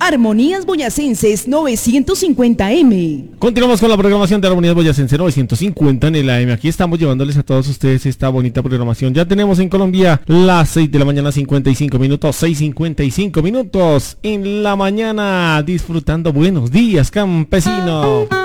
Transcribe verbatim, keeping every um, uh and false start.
Armonías Boyacenses novecientos cincuenta eme. Continuamos con la programación de Armonías Boyacenses novecientos cincuenta en el A M. Aquí estamos llevándoles a todos ustedes esta bonita programación. Ya tenemos en Colombia las seis de la mañana cincuenta y cinco minutos, seis cincuenta y cinco minutos en la mañana, disfrutando. Buenos días, campesino.